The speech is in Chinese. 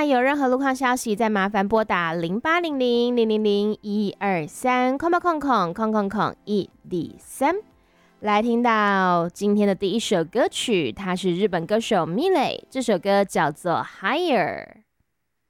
家有任何路况消息，再麻烦拨打0800-000-123123。来听到今天的第一首歌曲，它是日本歌手 Milet， 这首歌叫做 Higher。